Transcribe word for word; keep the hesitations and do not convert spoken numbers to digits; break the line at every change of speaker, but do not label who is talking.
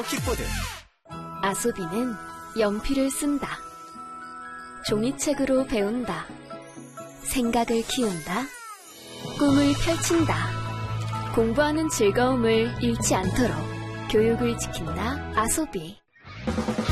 킥보드.
아소비는 연필을 쓴다. 종이책으로 배운다. 생각을 키운다. 꿈을 펼친다. 공부하는 즐거움을 잃지 않도록 교육을 지킨다. 아소비.